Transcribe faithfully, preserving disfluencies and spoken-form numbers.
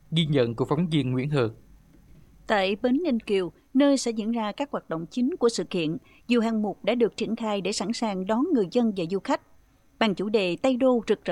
Ghi nhận của phóng viên Nguyễn Hờ. Tại bến Ninh Kiều, nơi sẽ diễn ra các hoạt động chính của sự kiện, nhiều hạng mục đã được triển khai để sẵn sàng đón người dân và du khách. Bằng chủ đề Tây Đô rực rỡ